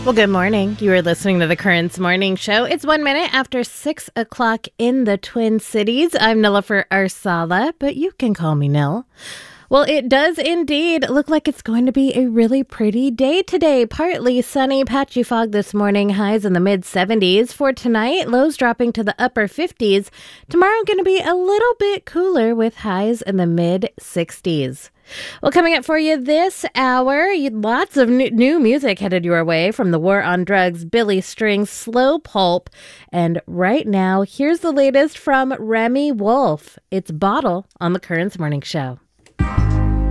Well, good morning. You are listening to the Currents Morning Show. It's 1 minute after 6 o'clock in the Twin Cities. I'm Nilofer Arsala, but you can call me Nil. Well, it does indeed look like it's going to be a really pretty day today. Partly sunny, patchy fog this morning, highs in the mid-70s. For tonight, lows dropping to the upper 50s. Tomorrow going to be a little bit cooler with highs in the mid-60s. Well, coming up for you this hour, lots of new music headed your way from The War on Drugs, Billy Strings, Slow Pulp. And right now, here's the latest from Remi Wolf. It's Bottle on the Currents Morning Show.